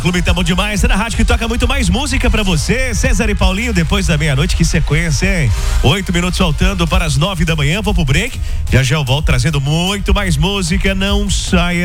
Clube tá bom demais, é na rádio que toca muito mais música pra você. César e Paulinho, depois da meia-noite, que sequência, hein? 8 minutos faltando para as 9 da manhã, vou pro break. Já já eu volto trazendo muito mais música, não saia